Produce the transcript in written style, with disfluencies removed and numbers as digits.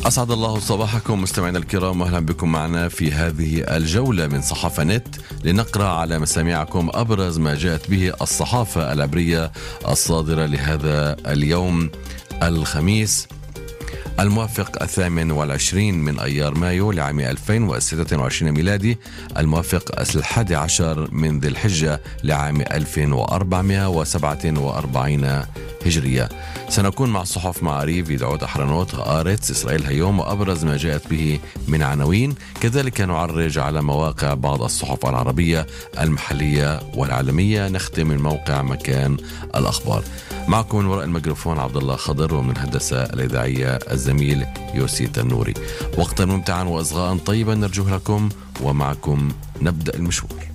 أسعد الله صباحكم مستمعينا الكرام، وأهلا بكم معنا في هذه الجولة من صحافة نت لنقرأ على مسامعكم أبرز ما جاءت به الصحافة العبرية الصادرة لهذا اليوم الخميس الموافق 28 من أيار مايو لعام 2026 ميلادي، الموافق 11 من ذي الحجة لعام 1447 هجرية. سنكون مع صحف معاريف، يدعوت أحرنوت، آرتس، إسرائيل هيوم، وأبرز ما جاءت به من عناوين. كذلك نعرج على مواقع بعض الصحف العربية المحلية والعالمية. نختم من موقع مكان الأخبار. معكم من وراء الميكروفون عبد الله خضر، ومن الهندسة الإذاعية الزميل يوسي تنوري. وقتا ممتعا وإصغاء طيبا نرجوه لكم، ومعكم نبدأ المشوار.